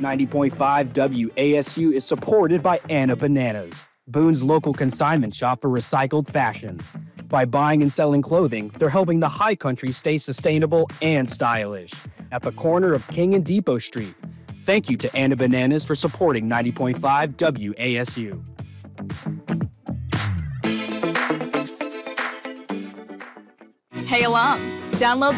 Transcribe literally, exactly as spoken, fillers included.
ninety point five W A S U is supported by Anna Bananas, Boone's local consignment shop for recycled fashion. By buying and selling clothing, they're helping the high country stay sustainable and stylish. At the corner of King and Depot Street. Thank you to Anna Bananas for supporting ninety point five W A S U. Hey alum, download